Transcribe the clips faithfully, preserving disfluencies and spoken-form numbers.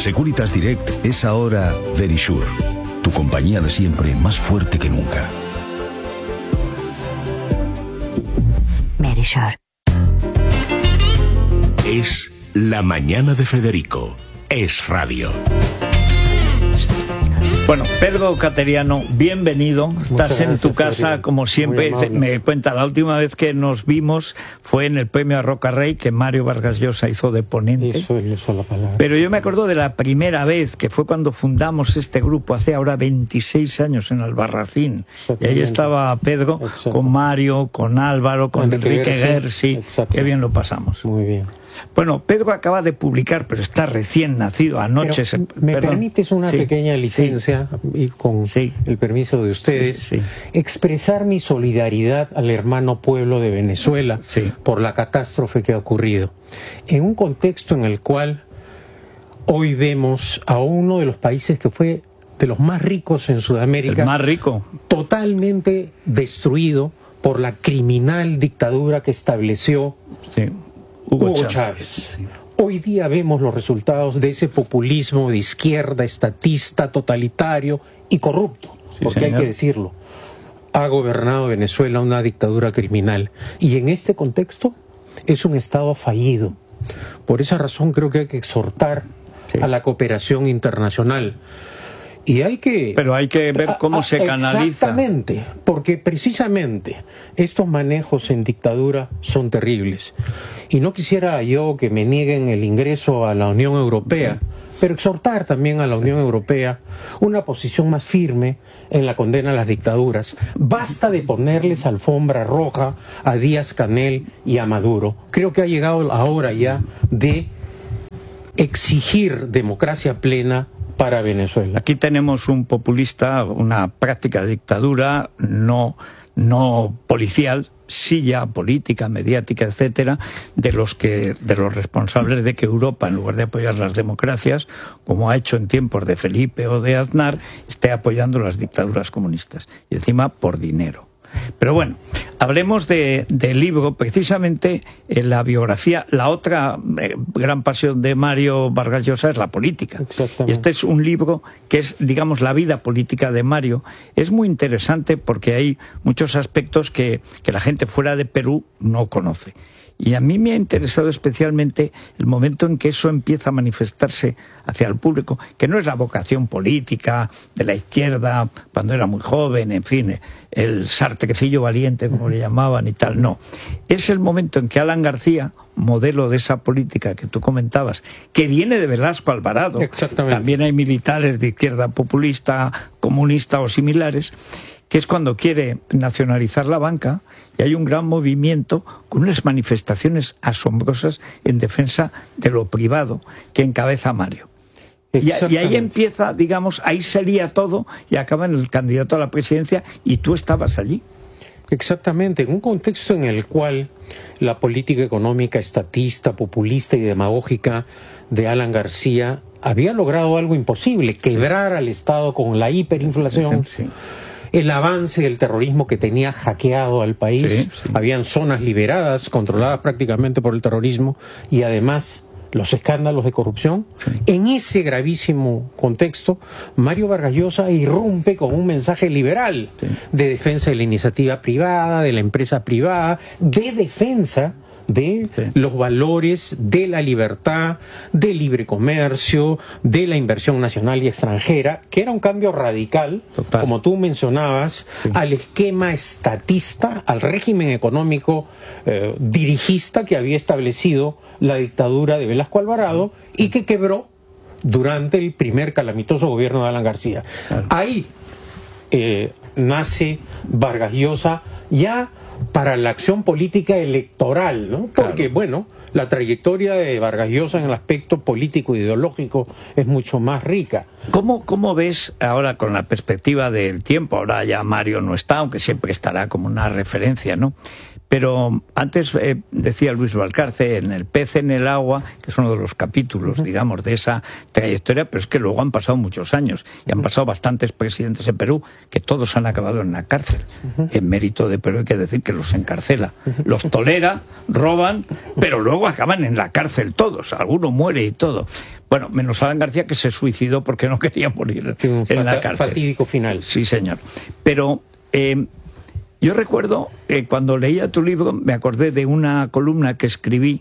Securitas Direct es ahora Verisure, tu compañía de siempre más fuerte que nunca. Verisure. Es La Mañana de Federico. Es radio. Bueno, Pedro Cateriano, bienvenido. Estás en tu casa, como siempre. Me cuenta, la última vez que nos vimos fue en el premio a Roca Rey, que Mario Vargas Llosa hizo de ponente. Eso es la palabra. Pero yo me acuerdo de la primera vez, que fue cuando fundamos este grupo, hace ahora veintiséis años, en Albarracín. Y ahí estaba Pedro, Exacto. con Mario, con Álvaro, con Enrique, Enrique Gersi. Gersi. Qué bien lo pasamos. Muy bien. Bueno, Pedro acaba de publicar, pero está recién nacido, anoche. Se, ¿Me perdón. permites una sí, pequeña licencia, sí, y con sí, el permiso de ustedes, sí, sí. expresar mi solidaridad al hermano pueblo de Venezuela sí. por la catástrofe que ha ocurrido? En un contexto en el cual hoy vemos a uno de los países que fue de los más ricos en Sudamérica, el más rico, totalmente destruido por la criminal dictadura que estableció sí. Hugo, Hugo Chávez. Chávez. Sí. Hoy día vemos los resultados de ese populismo de izquierda, estatista, totalitario y corrupto, sí, porque señor. hay que decirlo. Ha gobernado Venezuela una dictadura criminal y en este contexto es un Estado fallido. Por esa razón creo que hay que exhortar sí. a la cooperación internacional. Y hay que... Pero hay que ver cómo se canaliza. Exactamente, porque precisamente estos manejos en dictadura son terribles. Y no quisiera yo que me nieguen el ingreso a la Unión Europea, pero exhortar también a la Unión Europea una posición más firme en la condena a las dictaduras. Basta de ponerles alfombra roja a Díaz-Canel y a Maduro. Creo que ha llegado la hora ya de exigir democracia plena para Venezuela. Aquí tenemos un populista, una práctica de dictadura no, no policial, sí ya política, mediática, etcétera, de los que de los responsables de que Europa, en lugar de apoyar las democracias, como ha hecho en tiempos de Felipe o de Aznar, esté apoyando las dictaduras comunistas. Y encima por dinero. Pero bueno, hablemos de, del libro, precisamente en la biografía. La otra eh, gran pasión de Mario Vargas Llosa es la política. Y este es un libro que es, digamos, la vida política de Mario. Es muy interesante porque hay muchos aspectos que, que la gente fuera de Perú no conoce. Y a mí me ha interesado especialmente el momento en que eso empieza a manifestarse hacia el público, que no es la vocación política de la izquierda cuando era muy joven, en fin, el sartrecillo valiente, como le llamaban y tal, no. Es el momento en que Alan García, modelo de esa política que tú comentabas, que viene de Velasco Alvarado, también hay militares de izquierda populista, comunista o similares, que es cuando quiere nacionalizar la banca, y hay un gran movimiento con unas manifestaciones asombrosas en defensa de lo privado que encabeza Mario. Y, y ahí empieza, digamos, ahí salía todo y acaba en el candidato a la presidencia y tú estabas allí. Exactamente, en un contexto en el cual la política económica estatista, populista y demagógica de Alan García había logrado algo imposible, quebrar al Estado con la hiperinflación. Sí, sí. El avance del terrorismo que tenía hackeado al país, sí, sí. habían zonas liberadas, controladas prácticamente por el terrorismo, y además los escándalos de corrupción. Sí. En ese gravísimo contexto, Mario Vargas Llosa irrumpe con un mensaje liberal sí. de defensa de la iniciativa privada, de la empresa privada, de defensa de sí. los valores de la libertad, del libre comercio, de la inversión nacional y extranjera, que era un cambio radical, Total. como tú mencionabas, sí. al esquema estatista, al régimen económico eh, dirigista que había establecido la dictadura de Velasco Alvarado y que quebró durante el primer calamitoso gobierno de Alan García. Claro. Ahí eh, nace Vargas Llosa ya para la acción política electoral, ¿no? Porque, claro. bueno, la trayectoria de Vargas Llosa en el aspecto político e ideológico es mucho más rica. ¿Cómo, cómo ves ahora con la perspectiva del tiempo? Ahora ya Mario no está, aunque siempre estará como una referencia, ¿no? Pero antes eh, decía Luis Valcarce en El pez en el agua, que es uno de los capítulos, uh-huh. digamos, de esa trayectoria, pero es que luego han pasado muchos años y han pasado bastantes presidentes en Perú que todos han acabado en la cárcel. Uh-huh. En mérito de Perú hay que decir que los encarcela, uh-huh. los tolera, roban, pero luego acaban en la cárcel todos, alguno muere y todo. Bueno, menos Alan García, que se suicidó porque no quería morir sí, en fata, la cárcel. Fatídico final. Sí, señor. Pero eh, yo recuerdo, eh, cuando leía tu libro, me acordé de una columna que escribí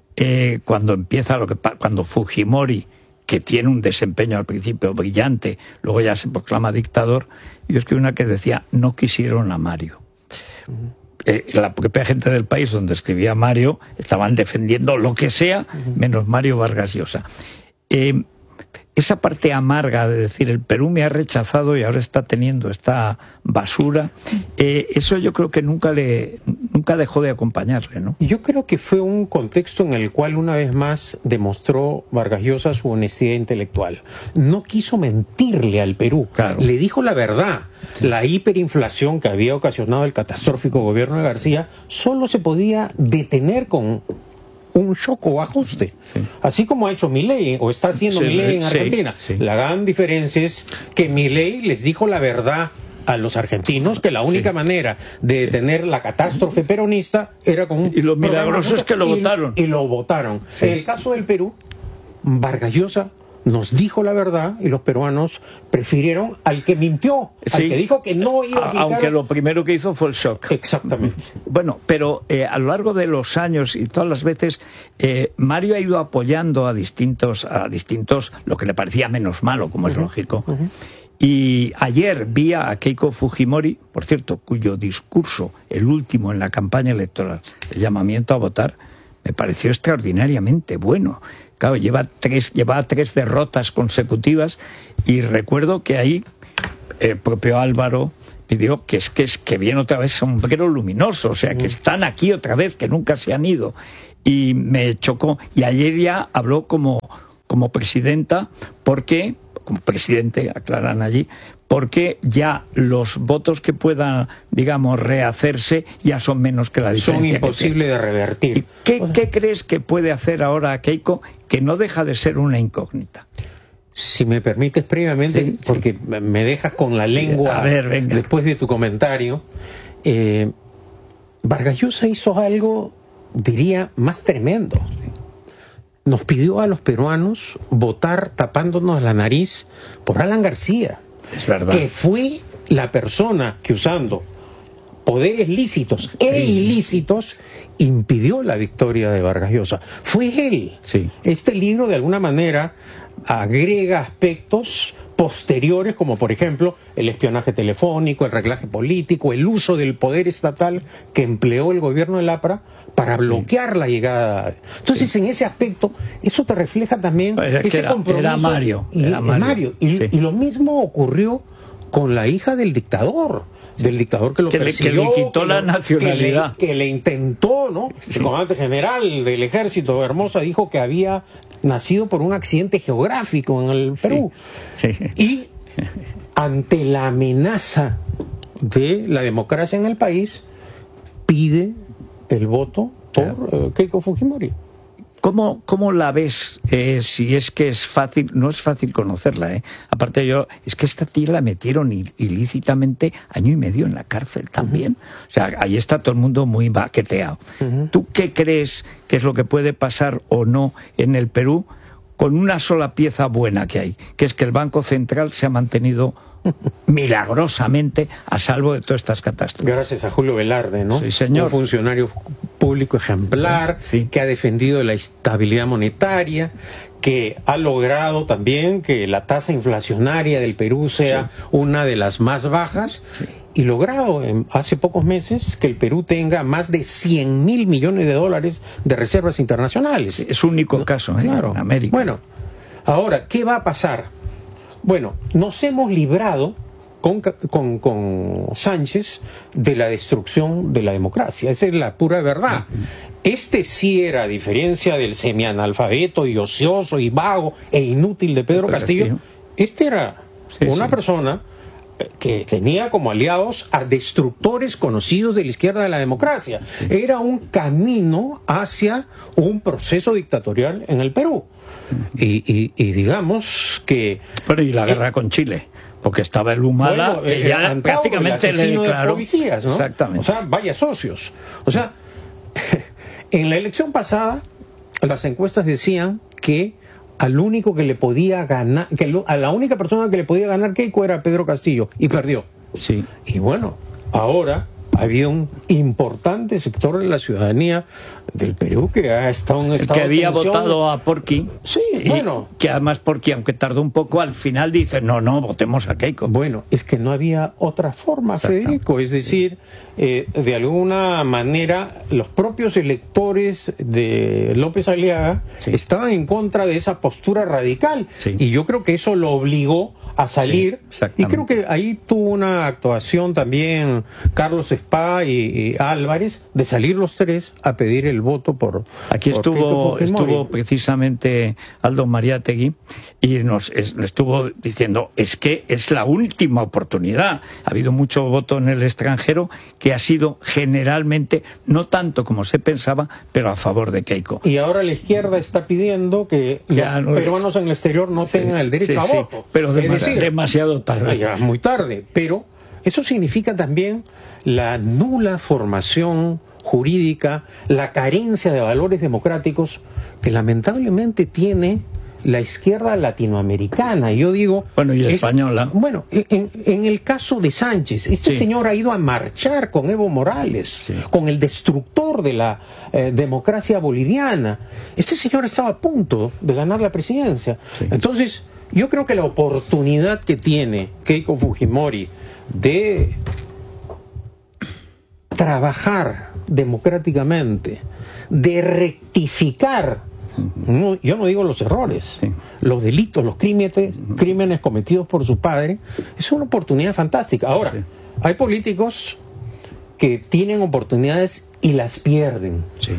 eh, cuando empieza lo que cuando Fujimori, que tiene un desempeño al principio brillante, luego ya se proclama dictador. Yo escribí una que decía: no quisieron a Mario. Uh-huh. Eh, la propia gente del país donde escribía Mario estaban defendiendo lo que sea, uh-huh. menos Mario Vargas Llosa. Eh, esa parte amarga de decir el Perú me ha rechazado y ahora está teniendo esta basura, eh, eso yo creo que nunca le nunca dejó de acompañarle, ¿no? Yo creo que fue un contexto en el cual una vez más demostró Vargas Llosa su honestidad intelectual. No quiso mentirle al Perú, claro. Le dijo la verdad. Sí. La hiperinflación que había ocasionado el catastrófico gobierno de García solo se podía detener con un shock o ajuste, sí. Así como ha hecho Milei o está haciendo sí, Milei en Argentina. Sí, sí. La gran diferencia es que Milei les dijo la verdad a los argentinos, que la única sí. manera de detener la catástrofe peronista era con un y lo milagroso es que lo y, votaron y lo votaron. Sí. En el caso del Perú, Vargas Llosa nos dijo la verdad y los peruanos prefirieron al que mintió, sí. al que dijo que no iba a aplicar. Aunque lo primero que hizo fue el shock. Exactamente. Bueno, pero eh, a lo largo de los años y todas las veces, eh, Mario ha ido apoyando a distintos, a distintos, lo que le parecía menos malo, como uh-huh. es lógico. Uh-huh. Y ayer vi a Keiko Fujimori, por cierto, cuyo discurso, el último en la campaña electoral, el llamamiento a votar, me pareció extraordinariamente bueno. Claro, lleva tres, lleva tres derrotas consecutivas y recuerdo que ahí el propio Álvaro pidió que es que es que viene otra vez sombrero luminoso, o sea, que están aquí otra vez, que nunca se han ido. Y me chocó. Y ayer ya habló como, como presidenta, porque, como presidente, aclaran allí, porque ya los votos que puedan, digamos, rehacerse ya son menos que la diferencia. Son imposibles de revertir. ¿Y qué, qué crees que puede hacer ahora Keiko, que no deja de ser una incógnita? Si me permites previamente, sí, porque sí. me dejas con la lengua a ver, venga. Después de tu comentario, eh, Vargas Llosa hizo algo, diría, más tremendo. Nos pidió a los peruanos votar tapándonos la nariz por Alan García. Es verdad. Que fue la persona que, usando poderes lícitos e ilícitos, impidió la victoria de Vargas Llosa. Fue él. Sí. Este libro, de alguna manera, agrega aspectos posteriores, como por ejemplo el espionaje telefónico, el reglaje político, el uso del poder estatal que empleó el gobierno del APRA para bloquear sí. la llegada. Entonces, sí. en ese aspecto, eso te refleja también pues ese era, compromiso. Era Mario. Era Mario. Mario. Y, sí. y lo mismo ocurrió con la hija del dictador, del dictador que lo que persiguió, le, que le quitó que la lo, nacionalidad. Que le, que le intentó, ¿no? Sí. El comandante general del ejército de Hermosa dijo que había nacido por un accidente geográfico en el Perú. Sí. Sí. Y ante la amenaza de la democracia en el país, pide el voto por uh, Keiko Fujimori. ¿Cómo, cómo la ves? Eh, si es que es fácil, no es fácil conocerla, ¿eh? Aparte yo, es que esta tía la metieron ilícitamente año y medio en la cárcel también. Uh-huh. O sea, ahí está todo el mundo muy baqueteado. Uh-huh. ¿Tú qué crees que es lo que puede pasar o no en el Perú con una sola pieza buena que hay? Que es que el Banco Central se ha mantenido milagrosamente a salvo de todas estas catástrofes. Gracias a Julio Velarde, ¿no? Sí, señor. Un funcionario público ejemplar, sí. que ha defendido la estabilidad monetaria, que ha logrado también que la tasa inflacionaria del Perú sea sí. una de las más bajas, sí. y logrado en, hace pocos meses que el Perú tenga más de cien mil millones de dólares de reservas internacionales. Es un único caso, ¿eh? Claro. En América. Bueno, ahora, ¿qué va a pasar? Bueno, nos hemos librado con, con, con Sánchez de la destrucción de la democracia. Esa es la pura verdad. Este sí era, a diferencia del semianalfabeto y ocioso y vago e inútil de Pedro Castillo, este era sí, una sí. persona que tenía como aliados a destructores conocidos de la izquierda de la democracia. Sí. Era un camino hacia un proceso dictatorial en el Perú. Y, y, y digamos que... Bueno, y la guerra eh, con Chile, porque estaba el Humala, bueno, que ya Antauro, prácticamente le declaró... de policías, ¿no? Exactamente. O sea, vaya socios. O sea, en la elección pasada, las encuestas decían que al único que le podía ganar, que lo, a la única persona que le podía ganar Keiko era Pedro Castillo, y perdió. Sí. Y bueno, ahora había un importante sector de la ciudadanía del Perú que ha estado en estado que había de tensión. votado a Porqui. Sí, bueno. Que además Porqui, aunque tardó un poco, al final dice, no, no, votemos a Keiko. Bueno, es que no había otra forma, Federico. Es decir, eh, de alguna manera, los propios electores de López Aliaga sí. estaban en contra de esa postura radical. Sí. Y yo creo que eso lo obligó a salir. Sí, y creo que ahí tuvo una actuación también Carlos Spa y, y Álvarez de salir los tres a pedir el voto por... Aquí por estuvo, estuvo precisamente Aldo Mariátegui y nos es, estuvo diciendo, es que es la última oportunidad. Ha habido mucho voto en el extranjero que ha sido generalmente, no tanto como se pensaba, pero a favor de Keiko. Y ahora la izquierda está pidiendo que ya, los no, peruanos en el exterior no tengan sí, el derecho sí, a voto. Sí, pero demasiado, decir, demasiado tarde. Ya muy tarde, pero eso significa también la nula formación jurídica, la carencia de valores democráticos que lamentablemente tiene la izquierda latinoamericana. Yo digo... Bueno, y es, española. Bueno, en, en el caso de Sánchez, este sí. señor ha ido a marchar con Evo Morales, sí. con el destructor de la eh, democracia boliviana. Este señor estaba a punto de ganar la presidencia. Sí. Entonces, yo creo que la oportunidad que tiene Keiko Fujimori de trabajar democráticamente, de rectificar, no, yo no digo los errores, sí. los delitos, los crímenes, crímenes cometidos por su padre, es una oportunidad fantástica. Ahora, sí. hay políticos que tienen oportunidades y las pierden. Sí.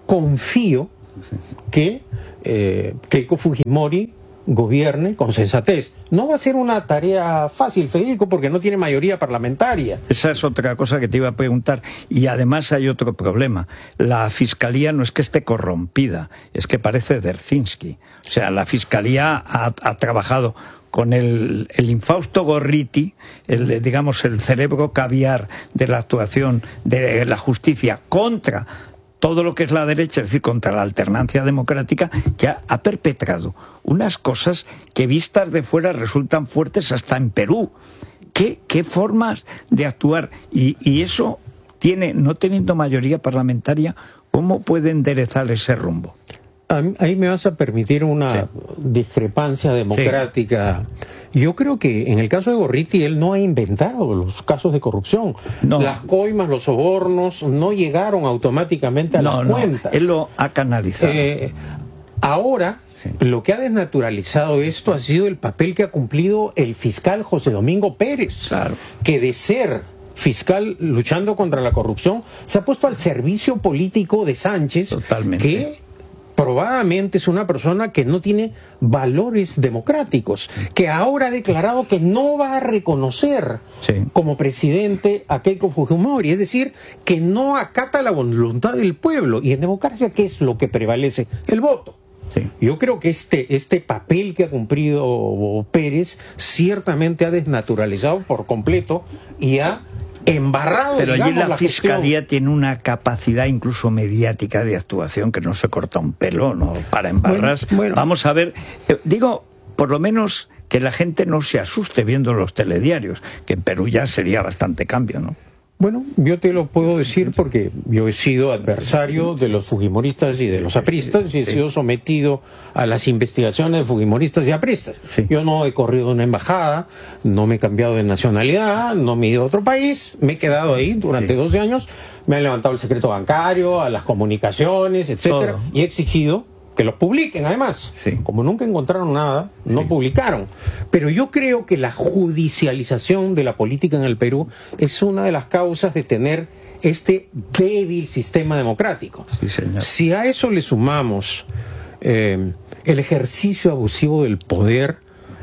Confío sí. que eh, Keiko Fujimori gobierne con sensatez. No va a ser una tarea fácil, Federico, porque no tiene mayoría parlamentaria. Esa es otra cosa que te iba a preguntar. Y además hay otro problema. La Fiscalía no es que esté corrompida, es que parece Derzinski. O sea, la Fiscalía ha, ha trabajado con el, el infausto Gorriti, el, digamos, el cerebro caviar de la actuación de la justicia contra todo lo que es la derecha, es decir, contra la alternancia democrática, que ha, ha perpetrado unas cosas que vistas de fuera resultan fuertes hasta en Perú. ¿Qué, qué formas de actuar? Y, y eso tiene, no teniendo mayoría parlamentaria, ¿cómo puede enderezar ese rumbo? Ahí me vas a permitir una sí. discrepancia democrática. Sí. Yo creo que en el caso de Gorriti él no ha inventado los casos de corrupción. No. Las coimas, los sobornos no llegaron automáticamente a no, las cuentas. No, él lo ha canalizado. Eh, ahora, sí. lo que ha desnaturalizado esto ha sido el papel que ha cumplido el fiscal José Domingo Pérez, claro. que de ser fiscal luchando contra la corrupción se ha puesto al servicio político de Sánchez. Totalmente. Que probadamente es una persona que no tiene valores democráticos, que ahora ha declarado que no va a reconocer sí. como presidente a Keiko Fujimori, es decir, que no acata la voluntad del pueblo. Y en democracia, ¿qué es lo que prevalece? El voto. Sí. Yo creo que este, este papel que ha cumplido Pérez ciertamente ha desnaturalizado por completo y ha embarrado. Pero digamos, allí la, la Fiscalía gestión. Tiene una capacidad incluso mediática de actuación que no se corta un pelo, no para embarrar. Bueno, bueno. Vamos a ver, eh, digo, por lo menos que la gente no se asuste viendo los telediarios, que en Perú ya sería bastante cambio, ¿no? Bueno, yo te lo puedo decir porque yo he sido adversario de los fujimoristas y de los apristas y he sido sometido a las investigaciones de fujimoristas y apristas. Sí. Yo no he corrido una embajada, no me he cambiado de nacionalidad, no me he ido a otro país, me he quedado ahí durante sí. doce años, me han levantado el secreto bancario, a las comunicaciones, etcétera, y he exigido que los publiquen, además. Sí. Como nunca encontraron nada, no sí. publicaron. Pero yo creo que la judicialización de la política en el Perú es una de las causas de tener este débil sistema democrático. Sí, señor. Si a eso le sumamos eh, el ejercicio abusivo del poder,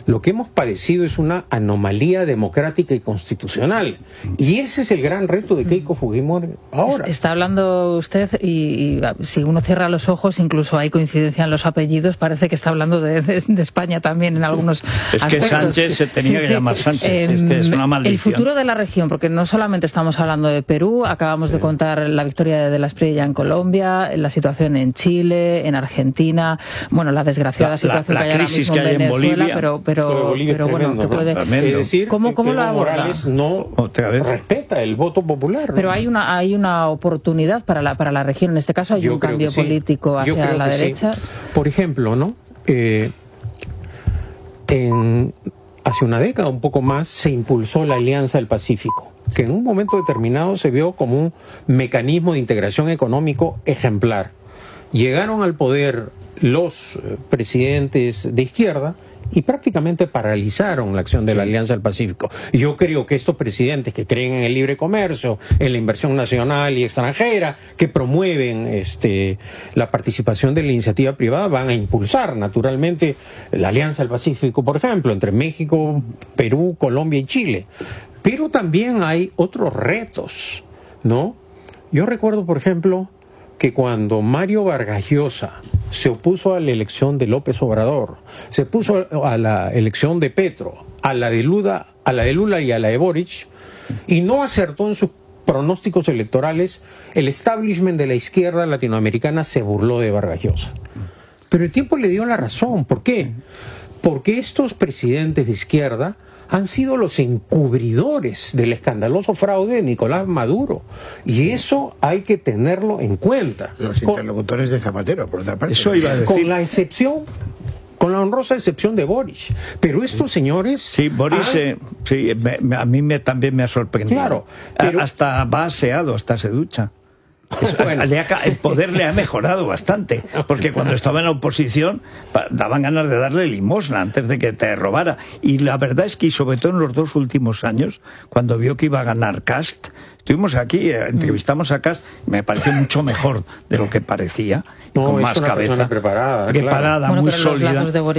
Lo que hemos padecido es una anomalía democrática y constitucional. Y ese es el gran reto de Keiko Fujimori ahora. Está hablando usted y, y si uno cierra los ojos, incluso hay coincidencia en los apellidos, parece que está hablando de, de, de España también en algunos es aspectos. Que Sánchez se tenía sí, que sí. llamar Sánchez, eh, es que es una maldición. El futuro de la región, porque no solamente estamos hablando de Perú, acabamos sí. de contar la victoria de, de la Espriella en Colombia, la situación en Chile, en Argentina, bueno, la desgraciada la, situación la, la que hay ahora mismo en Venezuela, Bolivia, pero, pero, pero bueno, que puede... Es decir, ¿Cómo, cómo Evo lo aborda? Morales no respeta el voto popular. Pero hay una hay una oportunidad para la para la región. En este caso hay yo un cambio sí. político hacia la derecha. Sí. Por ejemplo, ¿no? Eh, en, hace una década, un poco más, se impulsó la Alianza del Pacífico, que en un momento determinado se vio como un mecanismo de integración económico ejemplar. Llegaron al poder los eh, presidentes de izquierda y prácticamente paralizaron la acción de la Alianza del Pacífico. Yo creo que estos presidentes que creen en el libre comercio, en la inversión nacional y extranjera, que promueven este, la participación de la iniciativa privada, van a impulsar naturalmente la Alianza del Pacífico, por ejemplo, entre México, Perú, Colombia y Chile. Pero también hay otros retos, ¿no? Yo recuerdo, por ejemplo, que cuando Mario Vargas Llosa se opuso a la elección de López Obrador, se opuso a la elección de Petro, a la de Lula, a la de Lula y a la de Boric, y no acertó en sus pronósticos electorales, el establishment de la izquierda latinoamericana se burló de Vargas Llosa. Pero el tiempo le dio la razón. ¿Por qué? Porque estos presidentes de izquierda han sido los encubridores del escandaloso fraude de Nicolás Maduro. Y eso hay que tenerlo en cuenta. Los con, interlocutores de Zapatero, por otra parte. Eso iba a decir. Con la excepción, con la honrosa excepción de Boric. Pero estos señores... Sí, Boric, han... eh, sí, me, a mí me, también me ha sorprendido. Claro. Pero... Hasta va aseado, hasta se ducha. Bueno. Le ha, el poder le ha mejorado bastante, porque cuando estaba en la oposición daban ganas de darle limosna antes de que te robara. Y la verdad es que, sobre todo en los dos últimos años, cuando vio que iba a ganar Kast, estuvimos aquí, eh, entrevistamos a Kast, me pareció mucho mejor de lo que parecía, no, con es más una cabeza, preparada, preparada, claro. muy Bueno, sólida.